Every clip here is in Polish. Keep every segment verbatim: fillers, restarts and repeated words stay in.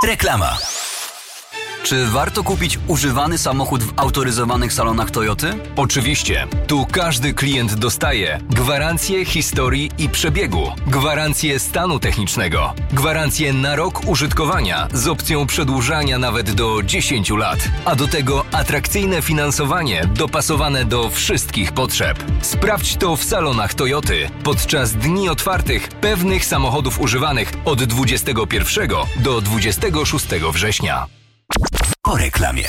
Reklama. Czy warto kupić używany samochód w autoryzowanych salonach Toyoty? Oczywiście. Tu każdy klient dostaje gwarancję historii i przebiegu, gwarancję stanu technicznego, gwarancję na rok użytkowania z opcją przedłużania nawet do dziesięciu lat, a do tego atrakcyjne finansowanie dopasowane do wszystkich potrzeb. Sprawdź to w salonach Toyoty podczas dni otwartych pewnych samochodów używanych od dwudziestego pierwszego do dwudziestego szóstego września. Po reklamie.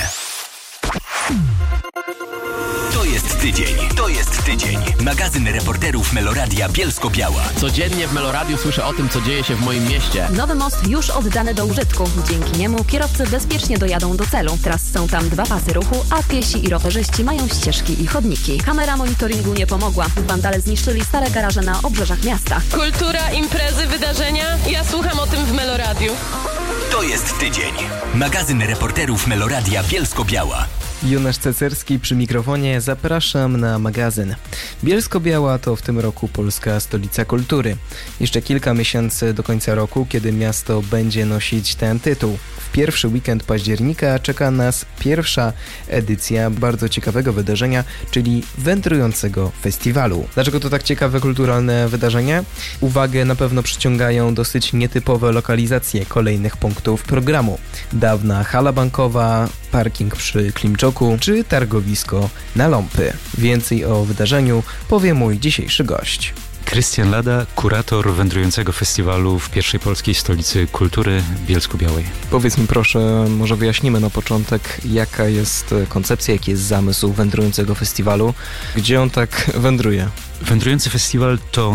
To jest tydzień. To jest tydzień. Magazyn reporterów Meloradia Bielsko-Biała. Codziennie w Meloradiu słyszę o tym, co dzieje się w moim mieście. Nowy most już oddany do użytku. Dzięki niemu kierowcy bezpiecznie dojadą do celu. Teraz są tam dwa pasy ruchu, a piesi i rowerzyści mają ścieżki i chodniki. Kamera monitoringu nie pomogła. Wandale zniszczyli stare garaże na obrzeżach miasta. Kultura, imprezy, wydarzenia. Ja słucham o tym w Meloradiu. To jest tydzień. Magazyn reporterów Meloradia Bielsko-Biała. Jonasz Cecerski przy mikrofonie. Zapraszam na magazyn. Bielsko-Biała to w tym roku polska stolica kultury. Jeszcze kilka miesięcy do końca roku, kiedy miasto będzie nosić ten tytuł. W pierwszy weekend października czeka nas pierwsza edycja bardzo ciekawego wydarzenia, czyli wędrującego festiwalu. Dlaczego to tak ciekawe kulturalne wydarzenie? Uwagę na pewno przyciągają dosyć nietypowe lokalizacje kolejnych punktów programu. Dawna hala bankowa, parking przy Klimczoku czy targowisko na Ląpy. Więcej o wydarzeniu powie mój dzisiejszy gość. Krystian Lada, kurator wędrującego festiwalu w pierwszej polskiej stolicy kultury Bielsku-Białej. Powiedz mi proszę, może wyjaśnimy na początek, jaka jest koncepcja, jaki jest zamysł wędrującego festiwalu, gdzie on tak wędruje? Wędrujący festiwal to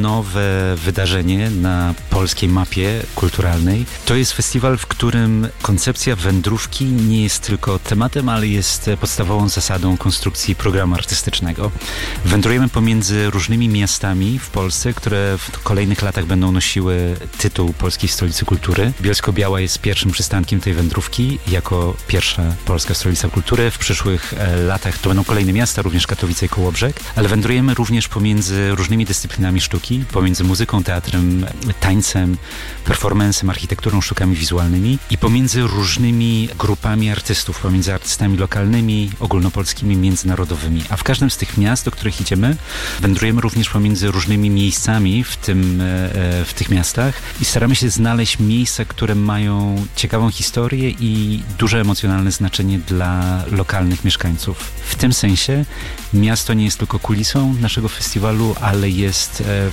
nowe wydarzenie na polskiej mapie kulturalnej. To jest festiwal, w którym koncepcja wędrówki nie jest tylko tematem, ale jest podstawową zasadą konstrukcji programu artystycznego. Wędrujemy pomiędzy różnymi miastami w Polsce, które w kolejnych latach będą nosiły tytuł Polskiej Stolicy Kultury. Bielsko-Biała jest pierwszym przystankiem tej wędrówki jako pierwsza polska stolica kultury. W przyszłych latach to będą kolejne miasta, również Katowice i Kołobrzeg, ale wędrujemy również pomiędzy różnymi dyscyplinami sztuki, pomiędzy muzyką, teatrem, tańcem, performancem, architekturą, sztukami wizualnymi i pomiędzy różnymi grupami artystów, pomiędzy artystami lokalnymi, ogólnopolskimi, międzynarodowymi. A w każdym z tych miast, do których idziemy, wędrujemy również pomiędzy różnymi miejscami w, tym, w tych miastach i staramy się znaleźć miejsca, które mają ciekawą historię i duże emocjonalne znaczenie dla lokalnych mieszkańców. W tym sensie miasto nie jest tylko kulisą naszego festiwalu, ale jest e,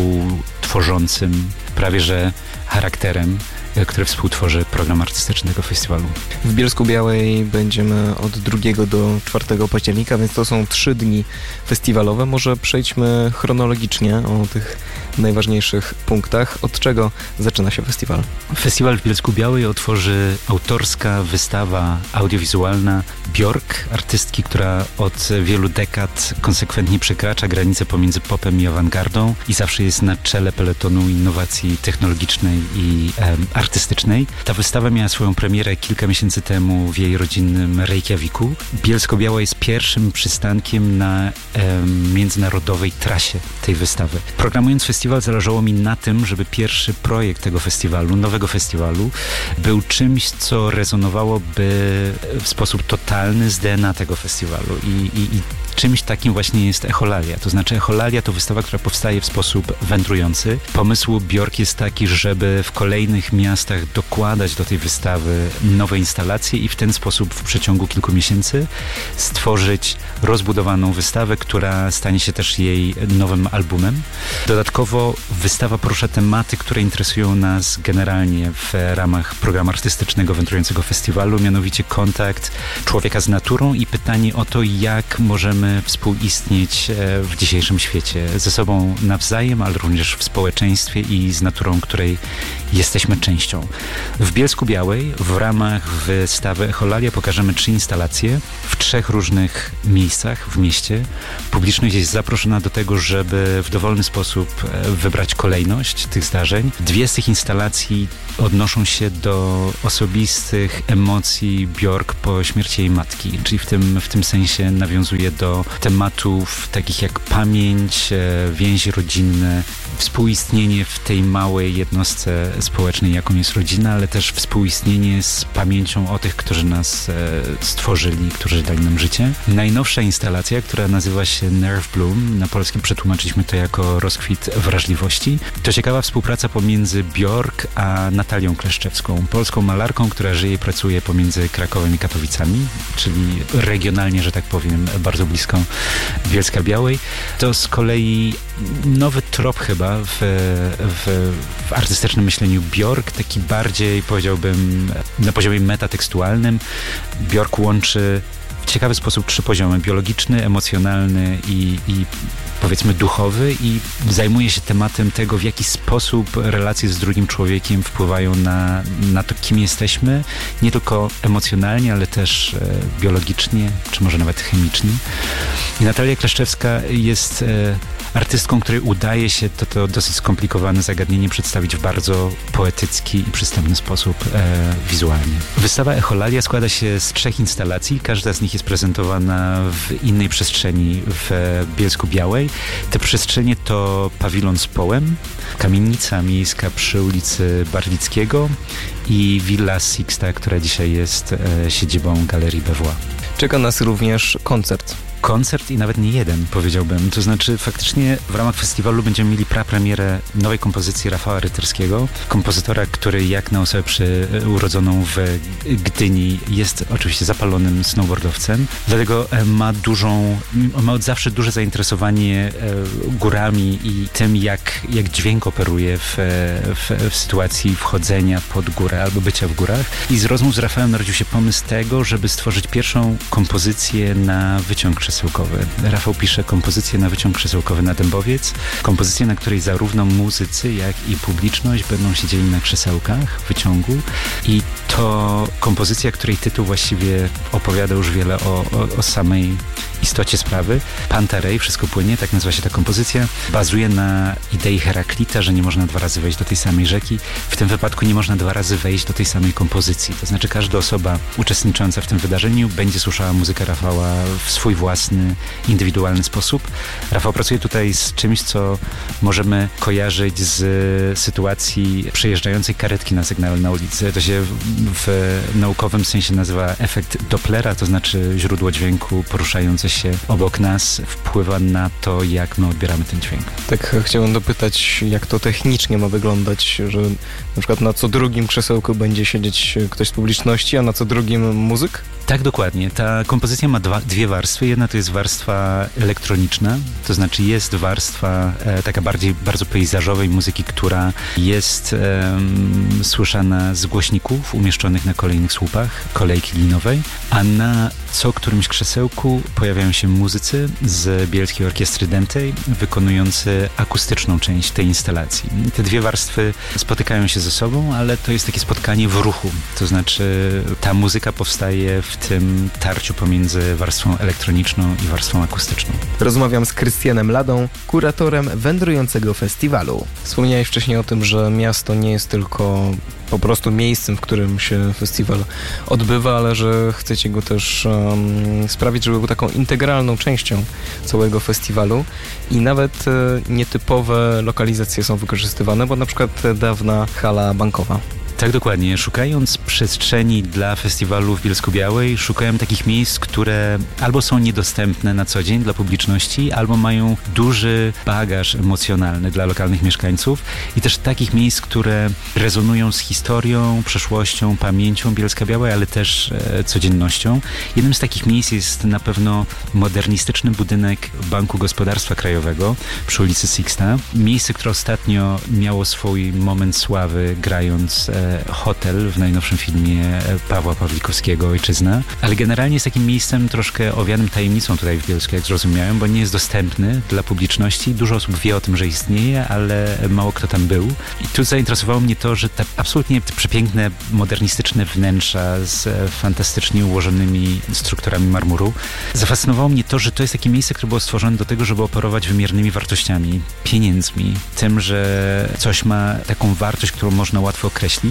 współtworzącym prawie że charakterem, e, który współtworzy program artystyczny tego festiwalu. W Bielsku-Białej będziemy od drugiego do czwartego października, więc to są trzy dni festiwalowe. Może przejdźmy chronologicznie o tych najważniejszych punktach. Od czego zaczyna się festiwal? Festiwal w Bielsku-Białej otworzy autorska wystawa audiowizualna Björk, artystki, która od wielu dekad konsekwentnie przekracza granice pomiędzy popem i awangardą i zawsze jest na czele peletonu innowacji technologicznej i e, artystycznej. Ta wystawa miała swoją premierę kilka miesięcy temu w jej rodzinnym Reykjaviku. Bielsko-Biała jest pierwszym przystankiem na e, międzynarodowej trasie tej wystawy. Programując festiwal zależało mi na tym, żeby pierwszy projekt tego festiwalu, nowego festiwalu, był czymś, co rezonowałoby w sposób totalny z D N A tego festiwalu i, i, i czymś takim właśnie jest Echolalia. To znaczy Echolalia to wystawa, która powstaje w sposób wędrujący. Pomysł Björk jest taki, żeby w kolejnych miastach dokładać do tej wystawy nowe instalacje i w ten sposób w przeciągu kilku miesięcy stworzyć rozbudowaną wystawę, która stanie się też jej nowym albumem. Dodatkowo wystawa porusza tematy, które interesują nas generalnie w ramach programu artystycznego wędrującego festiwalu, mianowicie kontakt człowieka z naturą i pytanie o to, jak możemy współistnieć w dzisiejszym świecie ze sobą nawzajem, ale również w społeczeństwie i z naturą, której jesteśmy częścią. W Bielsku-Białej w ramach wystawy Echolalia pokażemy trzy instalacje w trzech różnych miejscach w mieście. Publiczność jest zaproszona do tego, żeby w dowolny sposób wybrać kolejność tych zdarzeń. Dwie z tych instalacji odnoszą się do osobistych emocji Björk po śmierci jej matki, czyli w tym, w tym sensie nawiązuje do tematów takich jak pamięć, więzi rodzinne, współistnienie w tej małej jednostce społecznej, jaką jest rodzina, ale też współistnienie z pamięcią o tych, którzy nas stworzyli, którzy dali nam życie. Najnowsza instalacja, która nazywa się Nerve Bloom, na polskim przetłumaczyliśmy to jako rozkwit wrażliwości. To ciekawa współpraca pomiędzy Björk a Natalią Kleszczewską, polską malarką, która żyje i pracuje pomiędzy Krakowem i Katowicami, czyli regionalnie, że tak powiem, bardzo blisko Bielska Białej. To z kolei nowy trop chyba w, w, w artystycznym myśleniu Björk, taki bardziej, powiedziałbym, na poziomie metatekstualnym. Björk łączy w ciekawy sposób trzy poziomy: biologiczny, emocjonalny i, i powiedzmy duchowy, i zajmuje się tematem tego, w jaki sposób relacje z drugim człowiekiem wpływają na, na to, kim jesteśmy, nie tylko emocjonalnie, ale też e, biologicznie, czy może nawet chemicznie. I Natalia Kleszczewska jest e, artystką, której udaje się to, to dosyć skomplikowane zagadnienie przedstawić w bardzo poetycki i przystępny sposób e, wizualnie. Wystawa Echolalia składa się z trzech instalacji. Każda z nich jest prezentowana w innej przestrzeni w Bielsku Białej. Te przestrzenie to pawilon z Połem, kamienica miejska przy ulicy Barwickiego i Villa Sixta, która dzisiaj jest e, siedzibą Galerii B W A. Czeka nas również koncert. Koncert i nawet nie jeden, powiedziałbym. To znaczy faktycznie w ramach festiwalu będziemy mieli prapremierę nowej kompozycji Rafała Ryterskiego, kompozytora, który jak na osobę przy, urodzoną w Gdyni jest oczywiście zapalonym snowboardowcem. Dlatego ma dużą, ma od zawsze duże zainteresowanie górami i tym, jak, jak dźwięk operuje w, w, w sytuacji wchodzenia pod górę albo bycia w górach. I z rozmów z Rafałem narodził się pomysł tego, żeby stworzyć pierwszą kompozycję na wyciąg krzesełkowy. Rafał pisze kompozycję na wyciąg krzesełkowy na Dębowiec, kompozycję, na której zarówno muzycy, jak i publiczność będą siedzieli na krzesełkach w wyciągu, i to kompozycja, której tytuł właściwie opowiada już wiele o, o, o samej istocie sprawy. Pantarej, wszystko płynie, tak nazywa się ta kompozycja. Bazuje na idei Heraklita, że nie można dwa razy wejść do tej samej rzeki. W tym wypadku nie można dwa razy wejść do tej samej kompozycji. To znaczy każda osoba uczestnicząca w tym wydarzeniu będzie słyszała muzykę Rafała w swój własny, indywidualny sposób. Rafał pracuje tutaj z czymś, co możemy kojarzyć z sytuacji przejeżdżającej karetki na sygnale na ulicy. To się w, w naukowym sensie nazywa efekt Dopplera, to znaczy źródło dźwięku poruszające się obok nas wpływa na to, jak my odbieramy ten dźwięk. Tak chciałem dopytać, jak to technicznie ma wyglądać, że na przykład na co drugim krzesełku będzie siedzieć ktoś z publiczności, a na co drugim muzyk? Tak, dokładnie. Ta kompozycja ma dwa, dwie warstwy. Jedna to jest warstwa elektroniczna, to znaczy jest warstwa e, taka bardziej, bardzo pejzażowej muzyki, która jest e, słyszana z głośników umieszczonych na kolejnych słupach kolejki linowej, a na co którymś krzesełku pojawiają się muzycy z Bielskiej Orkiestry Dętej wykonujący akustyczną część tej instalacji. Te dwie warstwy spotykają się ze sobą, ale to jest takie spotkanie w ruchu, to znaczy ta muzyka powstaje w tym tarciu pomiędzy warstwą elektroniczną i warstwą akustyczną. Rozmawiam z Krystianem Ladą, kuratorem wędrującego festiwalu. Wspomniałeś wcześniej o tym, że miasto nie jest tylko po prostu miejscem, w którym się festiwal odbywa, ale że chcecie go też um, sprawić, żeby był taką integralną częścią całego festiwalu i nawet e, nietypowe lokalizacje są wykorzystywane, bo na przykład dawna hala bankowa. Tak, dokładnie. Szukając przestrzeni dla festiwalu w Bielsku-Białej, szukałem takich miejsc, które albo są niedostępne na co dzień dla publiczności, albo mają duży bagaż emocjonalny dla lokalnych mieszkańców i też takich miejsc, które rezonują z historią, przeszłością, pamięcią Bielska-Białej, ale też e, codziennością. Jednym z takich miejsc jest na pewno modernistyczny budynek Banku Gospodarstwa Krajowego przy ulicy Sixta. Miejsce, które ostatnio miało swój moment sławy, grając e, Hotel w najnowszym filmie Pawła Pawlikowskiego Ojczyzna, ale generalnie jest takim miejscem troszkę owianym tajemnicą tutaj w Bielsku, jak zrozumiałem, bo nie jest dostępny dla publiczności. Dużo osób wie o tym, że istnieje, ale mało kto tam był. I tu zainteresowało mnie to, że te absolutnie przepiękne, modernistyczne wnętrza z fantastycznie ułożonymi strukturami marmuru. Zafascynowało mnie to, że to jest takie miejsce, które było stworzone do tego, żeby operować wymiernymi wartościami, pieniędzmi, tym, że coś ma taką wartość, którą można łatwo określić.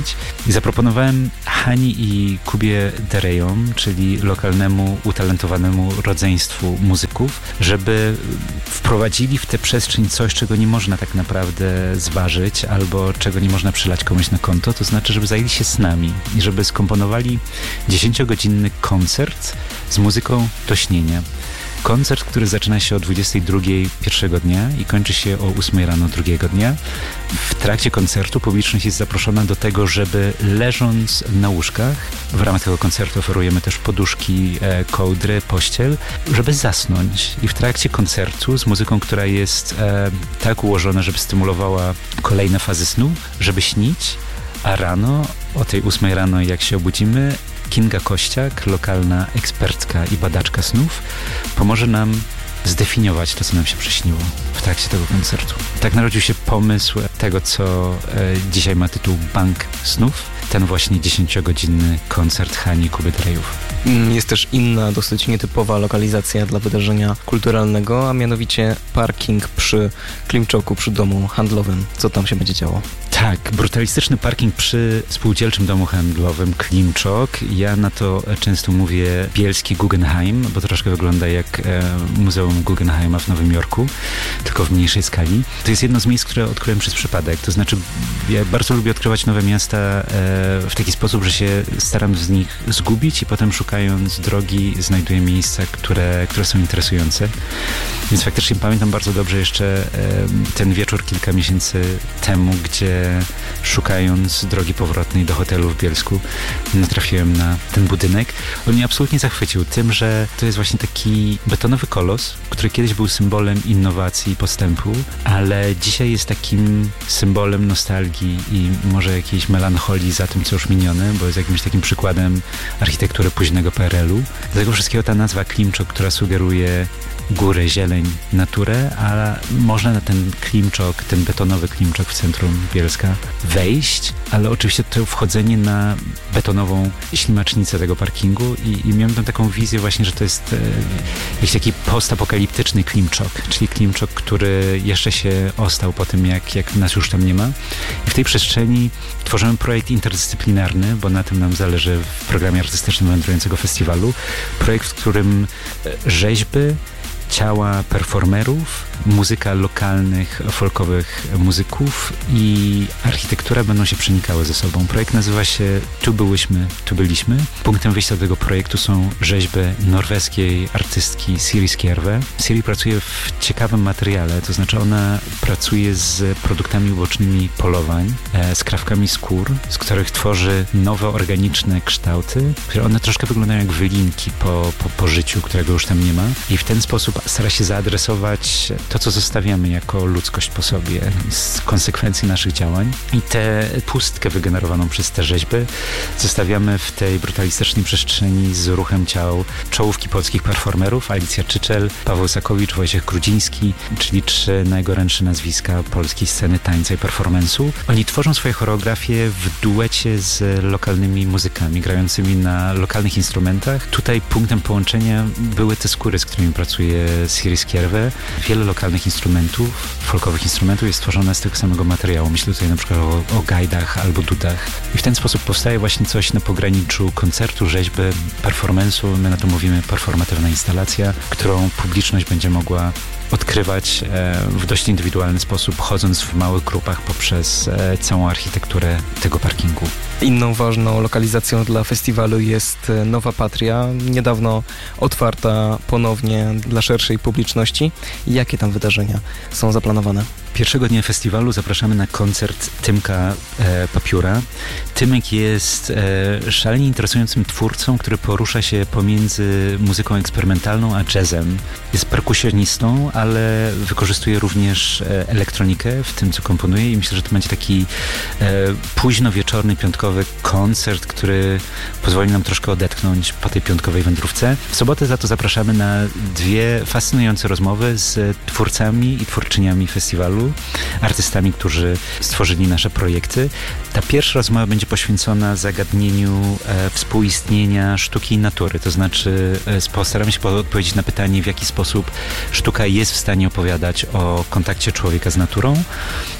zrobić. I zaproponowałem Hani i Kubie Derejom, czyli lokalnemu, utalentowanemu rodzeństwu muzyków, żeby wprowadzili w tę przestrzeń coś, czego nie można tak naprawdę zważyć, albo czego nie można przylać komuś na konto, to znaczy, żeby zajęli się z nami i żeby skomponowali dziesięciogodzinny koncert z muzyką do śnienia. Koncert, który zaczyna się o dwudziestej drugiej pierwszego dnia i kończy się o ósmej rano drugiego dnia. W trakcie koncertu publiczność jest zaproszona do tego, żeby leżąc na łóżkach, w ramach tego koncertu oferujemy też poduszki, e, kołdry, pościel, żeby zasnąć. I w trakcie koncertu z muzyką, która jest e, tak ułożona, żeby stymulowała kolejne fazy snu, żeby śnić, a rano, o tej ósmej rano jak się obudzimy, Kinga Kościak, lokalna ekspertka i badaczka snów, pomoże nam zdefiniować to, co nam się przyśniło w trakcie tego koncertu. Tak narodził się pomysł tego, co e, dzisiaj ma tytuł Bank Snów. Ten właśnie dziesięciogodzinny koncert Hani Kuby Derejów. Jest też inna, dosyć nietypowa lokalizacja dla wydarzenia kulturalnego, a mianowicie parking przy Klimczoku, przy domu handlowym. Co tam się będzie działo? Tak, brutalistyczny parking przy spółdzielczym domu handlowym Klimczok. Ja na to często mówię bielski Guggenheim, bo troszkę wygląda jak e, Muzeum Guggenheima w Nowym Jorku, tylko w mniejszej skali. To jest jedno z miejsc, które odkryłem przez przypadek. To znaczy, ja bardzo lubię odkrywać nowe miasta e, w taki sposób, że się staram z nich zgubić i potem szukając drogi znajduję miejsca, które, które są interesujące. Więc faktycznie pamiętam bardzo dobrze jeszcze e, ten wieczór kilka miesięcy temu, gdzie szukając drogi powrotnej do hotelu w Bielsku natrafiłem na ten budynek. On mnie absolutnie zachwycił tym, że to jest właśnie taki betonowy kolos, który kiedyś był symbolem innowacji i postępu, ale dzisiaj jest takim symbolem nostalgii i może jakiejś melancholii za tym, co już minione, bo jest jakimś takim przykładem architektury późnego P R L-u. Do tego wszystkiego ta nazwa Klimczok, która sugeruje górę, zieleń, naturę, a można na ten Klimczok, ten betonowy Klimczok w centrum Bielska wejść, ale oczywiście to wchodzenie na betonową ślimacznicę tego parkingu i, i miałem tam taką wizję właśnie, że to jest e, jakiś taki postapokaliptyczny Klimczok, czyli Klimczok, który jeszcze się ostał po tym, jak, jak nas już tam nie ma. I w tej przestrzeni tworzymy projekt interdyscyplinarny, bo na tym nam zależy w programie artystycznym wędrującego festiwalu. Projekt, w którym rzeźby, ciała performerów, muzyka lokalnych, folkowych muzyków i architektura będą się przenikały ze sobą. Projekt nazywa się Tu byłyśmy, tu byliśmy. Punktem wyjścia do tego projektu są rzeźby norweskiej artystki Siri Skjerve. Siri pracuje w ciekawym materiale, to znaczy ona pracuje z produktami ubocznymi polowań, e, skrawkami skór, z których tworzy nowe organiczne kształty, które one troszkę wyglądają jak wylinki po, po, po życiu, którego już tam nie ma. I w ten sposób stara się zaadresować to, co zostawiamy jako ludzkość po sobie z konsekwencji naszych działań. I tę pustkę wygenerowaną przez te rzeźby zostawiamy w tej brutalistycznej przestrzeni z ruchem ciał czołówki polskich performerów: Alicja Czyczel, Paweł Sakowicz, Wojciech Grudziński, czyli trzy najgorętsze nazwiska polskiej sceny tańca i performance'u. Oni tworzą swoje choreografie w duecie z lokalnymi muzykami, grającymi na lokalnych instrumentach. Tutaj punktem połączenia były te skóry, z którymi pracuje Siri Skjerve. Wiele lokalnych instrumentów, folkowych instrumentów jest tworzone z tego samego materiału. Myślę tutaj na przykład o, o gajdach albo dudach. I w ten sposób powstaje właśnie coś na pograniczu koncertu, rzeźby, performance'u. My na to mówimy performatywna instalacja, którą publiczność będzie mogła odkrywać w dość indywidualny sposób, chodząc w małych grupach poprzez całą architekturę tego parkingu. Inną ważną lokalizacją dla festiwalu jest Nowa Patria, niedawno otwarta ponownie dla szerszej publiczności. Jakie tam wydarzenia są zaplanowane? Pierwszego dnia festiwalu zapraszamy na koncert Tymka e, Papiura. Tymek jest e, szalenie interesującym twórcą, który porusza się pomiędzy muzyką eksperymentalną a jazzem. Jest perkusjonistą, ale wykorzystuje również e, elektronikę w tym, co komponuje i myślę, że to będzie taki e, późno wieczorny, piątkowy koncert, który pozwoli nam troszkę odetchnąć po tej piątkowej wędrówce. W sobotę za to zapraszamy na dwie fascynujące rozmowy z twórcami i twórczyniami festiwalu, artystami, którzy stworzyli nasze projekty. Ta pierwsza rozmowa będzie poświęcona zagadnieniu e, współistnienia sztuki i natury, to znaczy e, postaramy się odpowiedzieć na pytanie, w jaki sposób sztuka jest w stanie opowiadać o kontakcie człowieka z naturą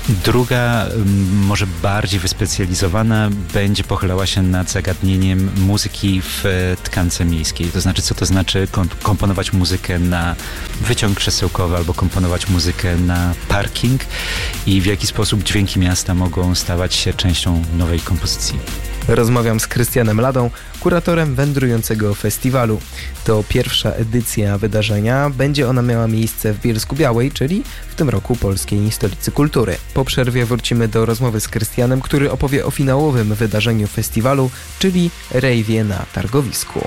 Druga, może bardziej wyspecjalizowana, będzie pochylała się nad zagadnieniem muzyki w tkance miejskiej. To znaczy, co to znaczy komponować muzykę na wyciąg krzesełkowy albo komponować muzykę na parking i w jaki sposób dźwięki miasta mogą stawać się częścią nowej kompozycji. Rozmawiam z Krystianem Ladą, kuratorem wędrującego festiwalu. To pierwsza edycja wydarzenia. Będzie ona miała miejsce w Bielsku-Białej, czyli w tym roku polskiej stolicy kultury. Po przerwie wrócimy do rozmowy z Krystianem, który opowie o finałowym wydarzeniu festiwalu, czyli rejwie na targowisku.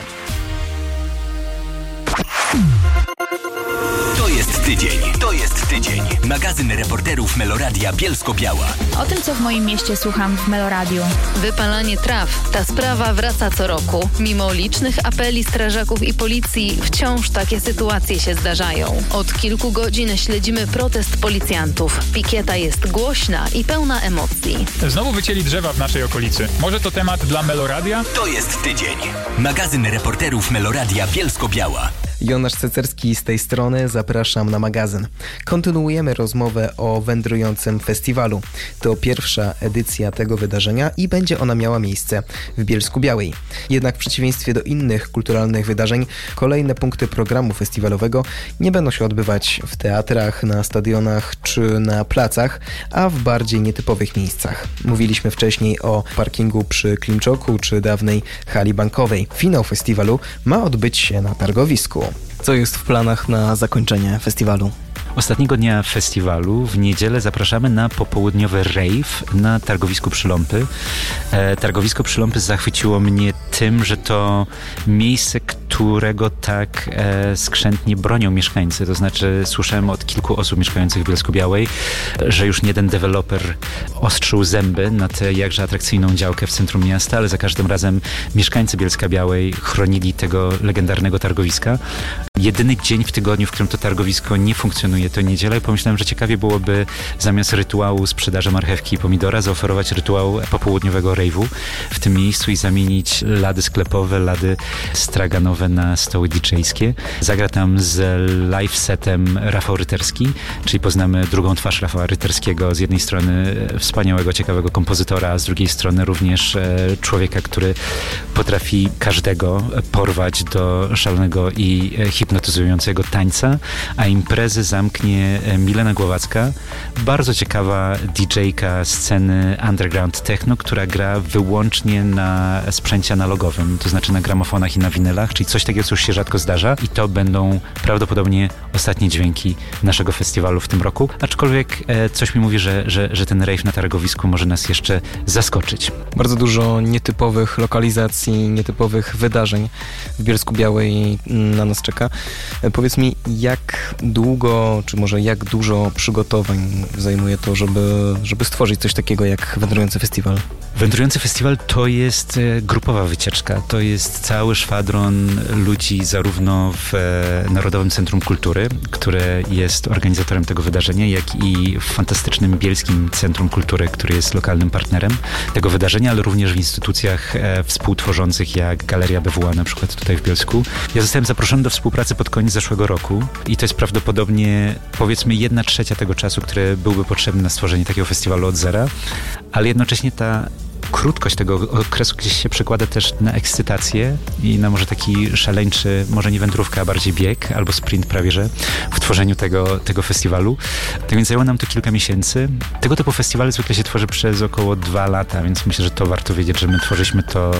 To jest tydzień, to jest tydzień. Magazyn reporterów Meloradia Bielsko-Biała. O tym, co w moim mieście słucham w Meloradiu. Wypalanie traw. Ta sprawa wraca co roku. Mimo licznych apeli strażaków i policji, wciąż takie sytuacje się zdarzają. Od kilku godzin śledzimy protest policjantów. Pikieta jest głośna i pełna emocji. Znowu wycięli drzewa w naszej okolicy. Może to temat dla Meloradia? To jest tydzień. Magazyn reporterów Meloradia Bielsko-Biała. Jonasz Cecerski z tej strony, zapraszam na magazyn. Kontynuujemy rozmowę o wędrującym festiwalu. To pierwsza edycja tego wydarzenia i będzie ona miała miejsce w Bielsku-Białej. Jednak w przeciwieństwie do innych kulturalnych wydarzeń, kolejne punkty programu festiwalowego nie będą się odbywać w teatrach, na stadionach czy na placach, a w bardziej nietypowych miejscach. Mówiliśmy wcześniej o parkingu przy Klimczoku czy dawnej hali bankowej. Finał festiwalu ma odbyć się na targowisku. Co jest w planach na zakończenie festiwalu? Ostatniego dnia festiwalu w niedzielę zapraszamy na popołudniowy rave na targowisku Przyląpy. E, targowisko Przyląpy zachwyciło mnie tym, że to miejsce, którego tak e, skrzętnie bronią mieszkańcy. To znaczy słyszałem od kilku osób mieszkających w Bielsku-Białej, że już nie jeden deweloper ostrzył zęby na tę jakże atrakcyjną działkę w centrum miasta, ale za każdym razem mieszkańcy Bielska-Białej chronili tego legendarnego targowiska. Jedyny dzień w tygodniu, w którym to targowisko nie funkcjonuje, to niedziela i pomyślałem, że ciekawie byłoby zamiast rytuału sprzedaży marchewki i pomidora zaoferować rytuał popołudniowego rejwu w tym miejscu i zamienić lady sklepowe, lady straganowe na stoły didżejskie. Zagra tam z live setem Rafał Ryterski, czyli poznamy drugą twarz Rafała Ryterskiego. Z jednej strony wspaniałego, ciekawego kompozytora, a z drugiej strony również człowieka, który potrafi każdego porwać do szalonego i hipnotyzującego tańca, a imprezy zamknie Milena Głowacka, bardzo ciekawa didżejka sceny underground techno, która gra wyłącznie na sprzęcie analogowym, to znaczy na gramofonach i na winylach, czyli coś takiego, co już się rzadko zdarza i to będą prawdopodobnie ostatnie dźwięki naszego festiwalu w tym roku, aczkolwiek e, coś mi mówi, że, że, że ten rave na targowisku może nas jeszcze zaskoczyć. Bardzo dużo nietypowych lokalizacji, nietypowych wydarzeń w Bielsku-Białej na nas czeka. Powiedz mi, jak długo, czy może jak dużo przygotowań zajmuje to, żeby, żeby stworzyć coś takiego jak Wędrujący Festiwal? Wędrujący Festiwal to jest grupowa wycieczka. To jest cały szwadron ludzi zarówno w Narodowym Centrum Kultury, które jest organizatorem tego wydarzenia, jak i w fantastycznym Bielskim Centrum Kultury, który jest lokalnym partnerem tego wydarzenia, ale również w instytucjach współtworzących jak Galeria B W A na przykład tutaj w Bielsku. Ja zostałem zaproszony do współpracy pod koniec zeszłego roku i to jest prawdopodobnie powiedzmy jedna trzecia tego czasu, który byłby potrzebny na stworzenie takiego festiwalu od zera, ale jednocześnie ta krótkość tego okresu gdzieś się przekłada też na ekscytację i na może taki szaleńczy, może nie wędrówka, a bardziej bieg albo sprint prawie, że w tworzeniu tego, tego festiwalu. Tak więc zajęło nam to kilka miesięcy. Tego typu festiwale zwykle się tworzy przez około dwa lata, więc myślę, że to warto wiedzieć, że my tworzyliśmy to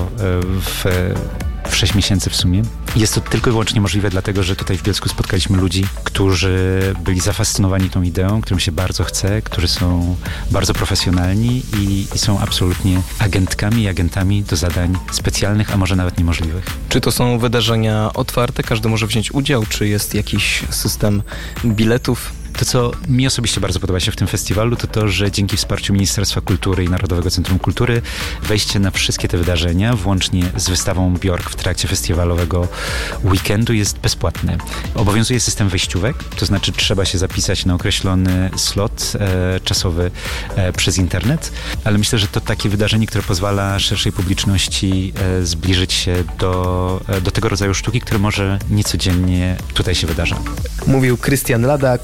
w w sześć miesięcy w sumie. Jest to tylko i wyłącznie możliwe dlatego, że tutaj w Bielsku spotkaliśmy ludzi, którzy byli zafascynowani tą ideą, którym się bardzo chce, którzy są bardzo profesjonalni i, i są absolutnie agentkami i agentami do zadań specjalnych, a może nawet niemożliwych. Czy to są wydarzenia otwarte, każdy może wziąć udział, czy jest jakiś system biletów? To, co mi osobiście bardzo podoba się w tym festiwalu, to to, że dzięki wsparciu Ministerstwa Kultury i Narodowego Centrum Kultury wejście na wszystkie te wydarzenia, włącznie z wystawą Bjork w trakcie festiwalowego weekendu, jest bezpłatne. Obowiązuje system wejściówek, to znaczy trzeba się zapisać na określony slot e, czasowy e, przez internet, ale myślę, że to takie wydarzenie, które pozwala szerszej publiczności e, zbliżyć się do, e, do tego rodzaju sztuki, które może niecodziennie tutaj się wydarza. Mówił Krystian Lada, kurator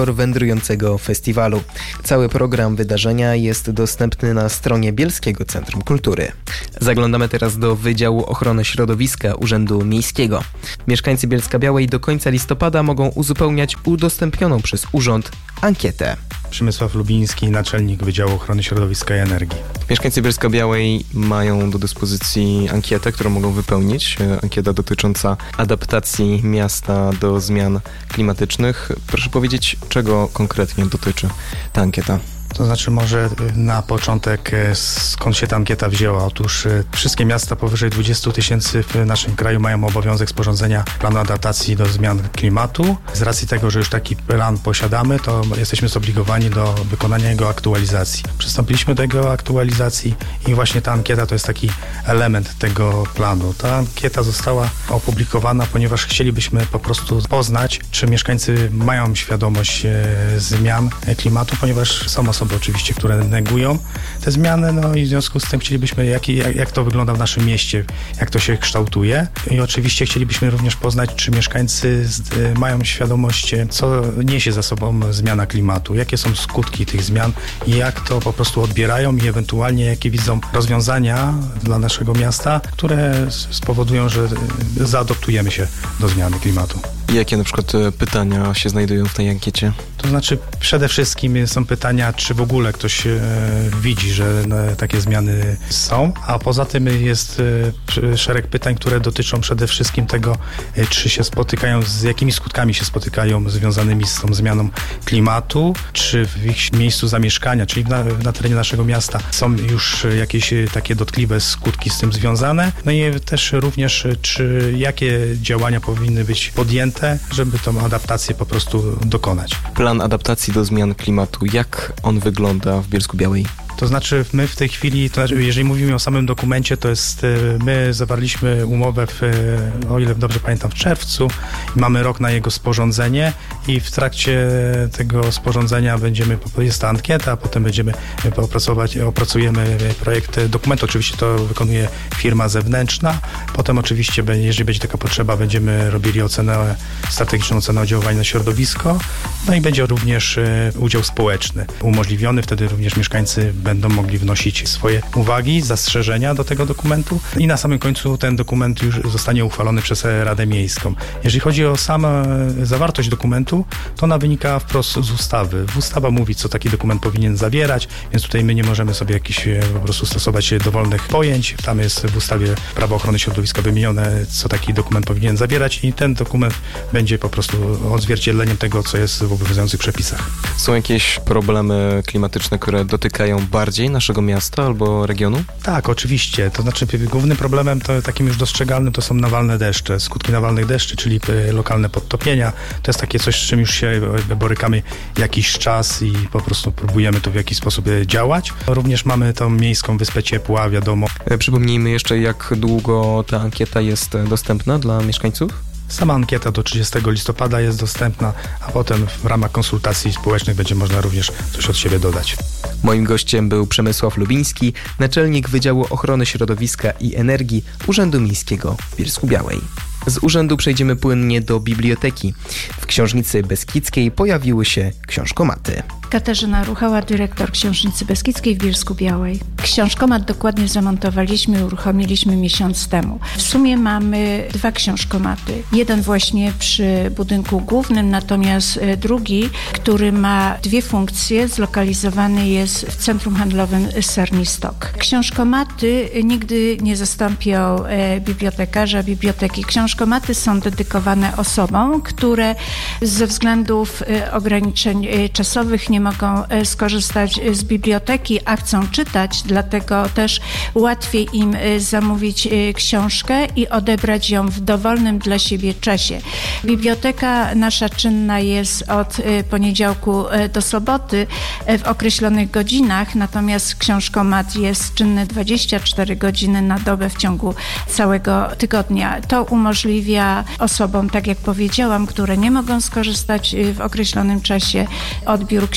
kolor wędrującego festiwalu. Cały program wydarzenia jest dostępny na stronie Bielskiego Centrum Kultury. Zaglądamy teraz do Wydziału Ochrony Środowiska Urzędu Miejskiego. Mieszkańcy Bielska-Białej do końca listopada mogą uzupełniać udostępnioną przez urząd ankietę. Przemysław Lubiński, naczelnik Wydziału Ochrony Środowiska i Energii. Mieszkańcy Bielska-Białej mają do dyspozycji ankietę, którą mogą wypełnić. Ankieta dotycząca adaptacji miasta do zmian klimatycznych. Proszę powiedzieć, czego konkretnie dotyczy ta ankieta? To znaczy może na początek skąd się ta ankieta wzięła. Otóż wszystkie miasta powyżej dwudziestu tysięcy w naszym kraju mają obowiązek sporządzenia planu adaptacji do zmian klimatu. Z racji tego, że już taki plan posiadamy, to jesteśmy zobligowani do wykonania jego aktualizacji. Przystąpiliśmy do jego aktualizacji i właśnie ta ankieta to jest taki element tego planu. Ta ankieta została opublikowana, ponieważ chcielibyśmy po prostu poznać, czy mieszkańcy mają świadomość zmian klimatu, ponieważ są osoby oczywiście, które negują te zmiany, no i w związku z tym chcielibyśmy, jak, jak, jak to wygląda w naszym mieście, jak to się kształtuje i oczywiście chcielibyśmy również poznać, czy mieszkańcy z, mają świadomość, co niesie za sobą zmiana klimatu, jakie są skutki tych zmian i jak to po prostu odbierają i ewentualnie jakie widzą rozwiązania dla naszego miasta, które spowodują, że zaadoptujemy się do zmiany klimatu. Jakie na przykład pytania się znajdują w tej ankiecie? To znaczy przede wszystkim są pytania, czy w ogóle ktoś e, widzi, że e, takie zmiany są, a poza tym jest e, szereg pytań, które dotyczą przede wszystkim tego, e, czy się spotykają, z jakimi skutkami się spotykają związanymi z tą zmianą klimatu, czy w ich miejscu zamieszkania, czyli na, na terenie naszego miasta są już jakieś takie dotkliwe skutki z tym związane, no i też również, czy jakie działania powinny być podjęte, żeby tą adaptację po prostu dokonać. Plan adaptacji do zmian klimatu, jak on wygląda w Bielsku-Białej? To znaczy my w tej chwili, to znaczy jeżeli mówimy o samym dokumencie, to jest, my zawarliśmy umowę, w, o ile dobrze pamiętam, w czerwcu i mamy rok na jego sporządzenie i w trakcie tego sporządzenia będziemy, jest ta ankieta, a potem będziemy opracować, opracujemy projekt dokumentu, oczywiście to wykonuje firma zewnętrzna, potem oczywiście, jeżeli będzie taka potrzeba, będziemy robili ocenę, strategiczną ocenę oddziaływania na środowisko, no i będzie również udział społeczny umożliwiony, wtedy również mieszkańcy będą mogli wnosić swoje uwagi, zastrzeżenia do tego dokumentu i na samym końcu ten dokument już zostanie uchwalony przez Radę Miejską. Jeżeli chodzi o samą zawartość dokumentu, to ona wynika wprost z ustawy. Ustawa mówi, co taki dokument powinien zawierać, więc tutaj my nie możemy sobie jakichś po prostu stosować dowolnych pojęć. Tam jest w ustawie Prawo Ochrony Środowiska wymienione, co taki dokument powinien zawierać i ten dokument będzie po prostu odzwierciedleniem tego, co jest w obowiązujących przepisach. Są jakieś problemy klimatyczne, które dotykają bardziej naszego miasta albo regionu? Tak, oczywiście. To znaczy głównym problemem to takim już dostrzegalnym to są nawalne deszcze, skutki nawalnych deszczy, czyli lokalne podtopienia. To jest takie coś, z czym już się borykamy jakiś czas i po prostu próbujemy tu w jakiś sposób działać. Również mamy tą miejską Wyspę Ciepła, wiadomo. Przypomnijmy jeszcze, jak długo ta ankieta jest dostępna dla mieszkańców? Sama ankieta do trzydziestego listopada jest dostępna, a potem w ramach konsultacji społecznych będzie można również coś od siebie dodać. Moim gościem był Przemysław Lubiński, naczelnik Wydziału Ochrony Środowiska i Energii Urzędu Miejskiego w Bielsku-Białej. Z urzędu przejdziemy płynnie do biblioteki. W Książnicy Beskidzkiej pojawiły się książkomaty. Katarzyna Ruchała, dyrektor Książnicy Beskidzkiej w Bielsku-Białej. Książkomat dokładnie zamontowaliśmy i uruchomiliśmy miesiąc temu. W sumie mamy dwa książkomaty. Jeden właśnie przy budynku głównym, natomiast drugi, który ma dwie funkcje, zlokalizowany jest w centrum handlowym Sernistok. Książkomaty nigdy nie zastąpią e, bibliotekarza, biblioteki. Książkomaty są dedykowane osobom, które ze względów e, ograniczeń e, czasowych nie mogą skorzystać z biblioteki, a chcą czytać, dlatego też łatwiej im zamówić książkę i odebrać ją w dowolnym dla siebie czasie. Biblioteka nasza czynna jest od poniedziałku do soboty w określonych godzinach, natomiast książkomat jest czynny dwadzieścia cztery godziny na dobę w ciągu całego tygodnia. To umożliwia osobom, tak jak powiedziałam, które nie mogą skorzystać w określonym czasie odbiór książki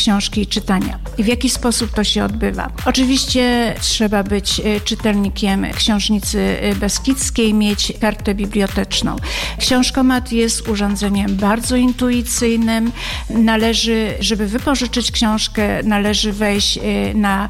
książki i czytania. I w jaki sposób to się odbywa? Oczywiście trzeba być czytelnikiem Książnicy Beskidzkiej, mieć kartę biblioteczną. Książkomat jest urządzeniem bardzo intuicyjnym. Należy, żeby wypożyczyć książkę, należy wejść na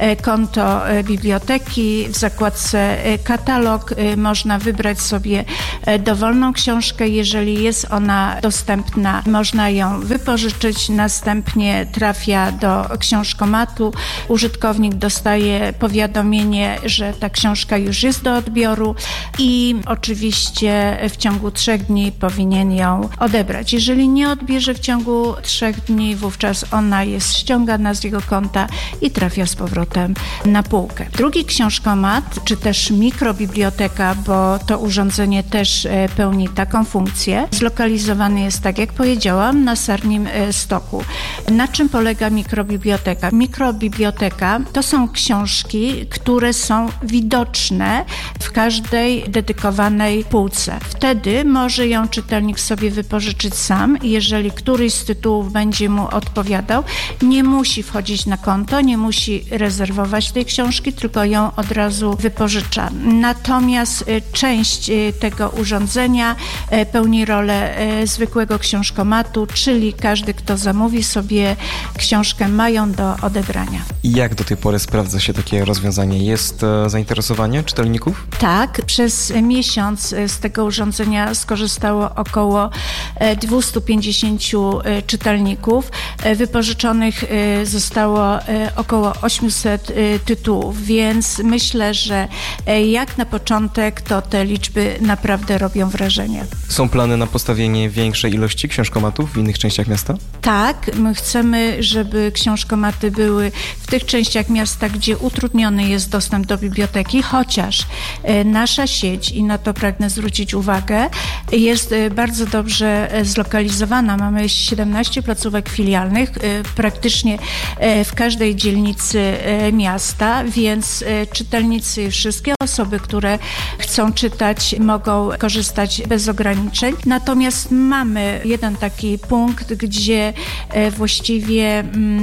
konto biblioteki. W zakładce katalog można wybrać sobie dowolną książkę. Jeżeli jest ona dostępna, można ją wypożyczyć. Następnie trafia do książkomatu. Użytkownik dostaje powiadomienie, że ta książka już jest do odbioru i oczywiście w ciągu trzech dni powinien ją odebrać. Jeżeli nie odbierze w ciągu trzech dni, wówczas ona jest ściągana z jego konta i trafia z powrotem na półkę. Drugi książkomat, czy też mikrobiblioteka, bo to urządzenie też pełni taką funkcję, zlokalizowany jest, tak jak powiedziałam, na Sarnim Stoku. Na czym polega mikrobiblioteka? Mikrobiblioteka to są książki, które są widoczne w każdej dedykowanej półce. Wtedy może ją czytelnik sobie wypożyczyć sam. Jeżeli któryś z tytułów będzie mu odpowiadał, nie musi wchodzić na konto, nie musi rezerwować tej książki, tylko ją od razu wypożycza. Natomiast część tego urządzenia pełni rolę zwykłego książkomatu, czyli każdy, kto zamówi sobie książkę, ma ją do odebrania. I jak do tej pory sprawdza się takie rozwiązanie? Jest zainteresowanie czytelników? Tak, przez miesiąc z tego urządzenia skorzystało około dwieście pięćdziesiąt czytelników. Wypożyczonych zostało około osiemset tytułów, więc myślę, że jak na początek to te liczby naprawdę robią wrażenie. Są plany na postawienie większej ilości książkomatów w innych częściach miasta? Tak, my chcemy, żeby książkomaty były w tych częściach miasta, gdzie utrudniony jest dostęp do biblioteki, chociaż nasza sieć, i na to pragnę zwrócić uwagę, jest bardzo dobrze zlokalizowana. Mamy siedemnaście placówek filialnych praktycznie w każdej dzielnicy miasta, więc czytelnicy i wszystkie osoby, które chcą czytać, mogą korzystać bez ograniczeń. Natomiast mamy jeden taki punkt, gdzie właściwie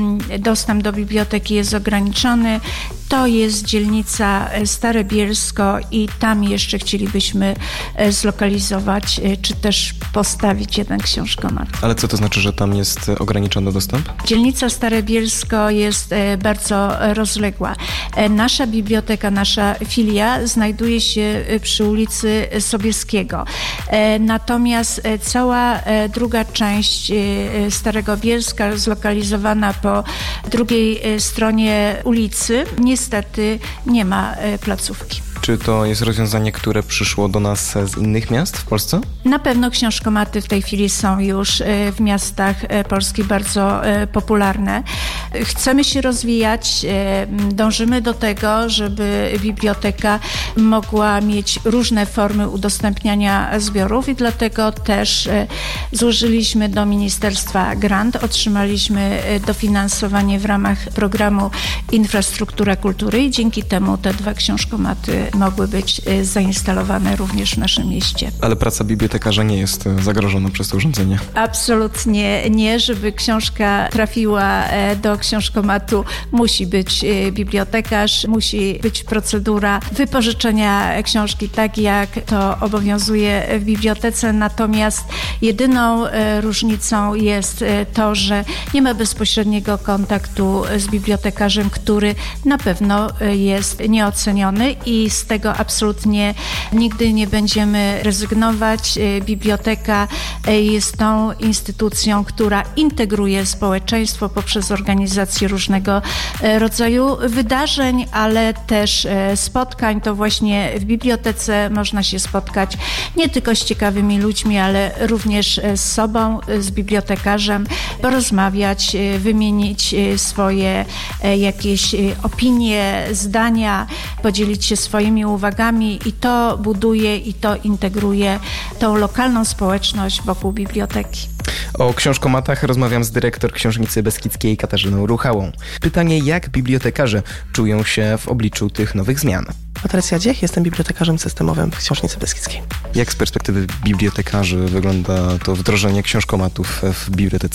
dostęp do biblioteki jest ograniczony. To jest dzielnica Stare Bielsko i tam jeszcze chcielibyśmy zlokalizować, czy też postawić jeden książkomat. Ale co to znaczy, że tam jest ograniczony dostęp? Dzielnica Stare Bielsko jest bardzo rozległa. Nasza biblioteka, nasza filia znajduje się przy ulicy Sobieskiego. Natomiast cała druga część Starego Bielska, zlokalizowana po drugiej stronie ulicy, niestety nie ma placówki. Czy to jest rozwiązanie, które przyszło do nas z innych miast w Polsce? Na pewno książkomaty w tej chwili są już w miastach Polski bardzo popularne. Chcemy się rozwijać, dążymy do tego, żeby biblioteka mogła mieć różne formy udostępniania zbiorów i dlatego też złożyliśmy do ministerstwa grant, otrzymaliśmy dofinansowanie w ramach programu Infrastruktura Kultury i dzięki temu te dwa książkomaty mogły być zainstalowane również w naszym mieście. Ale praca bibliotekarza nie jest zagrożona przez to urządzenie? Absolutnie nie. Żeby książka trafiła do książkomatu, musi być bibliotekarz, musi być procedura wypożyczenia książki, tak jak to obowiązuje w bibliotece. Natomiast jedyną różnicą jest to, że nie ma bezpośredniego kontaktu z bibliotekarzem, który na pewno jest nieoceniony i z tego absolutnie nigdy nie będziemy rezygnować. Biblioteka jest tą instytucją, która integruje społeczeństwo poprzez organizację różnego rodzaju wydarzeń, ale też spotkań. To właśnie w bibliotece można się spotkać nie tylko z ciekawymi ludźmi, ale również z sobą, z bibliotekarzem, porozmawiać, wymienić swoje jakieś opinie, zdania, podzielić się swoimi uwagami i to buduje i to integruje tą lokalną społeczność wokół biblioteki. O książkomatach rozmawiam z dyrektor Książnicy Beskidzkiej Katarzyną Ruchałą. Pytanie, jak bibliotekarze czują się w obliczu tych nowych zmian? Patrycja Dziech, jestem bibliotekarzem systemowym w Książnicy Beskidzkiej. Jak z perspektywy bibliotekarzy wygląda to wdrożenie książkomatów w bibliotece?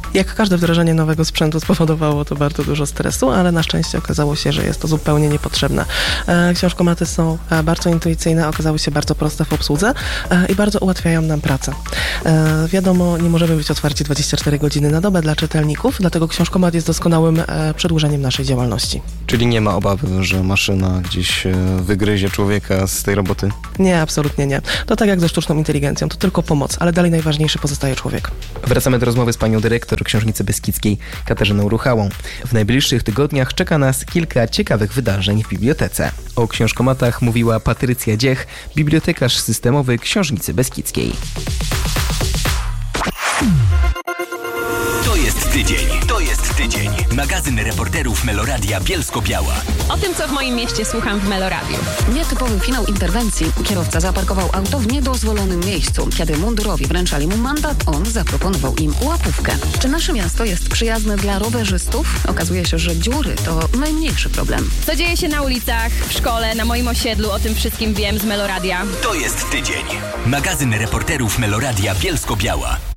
Jak każde wdrażanie nowego sprzętu spowodowało to bardzo dużo stresu, ale na szczęście okazało się, że jest to zupełnie niepotrzebne. E, książkomaty są e, bardzo intuicyjne, okazały się bardzo proste w obsłudze e, i bardzo ułatwiają nam pracę. E, wiadomo, nie możemy być otwarci dwadzieścia cztery godziny na dobę dla czytelników, dlatego książkomat jest doskonałym e, przedłużeniem naszej działalności. Czyli nie ma obawy, że maszyna gdzieś e, wygryzie człowieka z tej roboty? Nie, absolutnie nie. To tak jak ze sztuczną inteligencją, to tylko pomoc, ale dalej najważniejszy pozostaje człowiek. Wracamy do rozmowy z panią dyrektor Książnicy Beskidzkiej Katarzyną Ruchałą. W najbliższych tygodniach czeka nas kilka ciekawych wydarzeń w bibliotece. O książkomatach mówiła Patrycja Dziech, bibliotekarz systemowy Książnicy Beskidzkiej. To jest tydzień, to jest tydzień. Magazyn reporterów Meloradia Bielsko-Biała. O tym, co w moim mieście słucham w Meloradiu. Nietypowy finał interwencji. Kierowca zaparkował auto w niedozwolonym miejscu. Kiedy mundurowi wręczali mu mandat, on zaproponował im łapówkę. Czy nasze miasto jest przyjazne dla rowerzystów? Okazuje się, że dziury to najmniejszy problem. Co dzieje się na ulicach, w szkole, na moim osiedlu, o tym wszystkim wiem z Meloradia. To jest tydzień. Magazyn reporterów Meloradia Bielsko-Biała.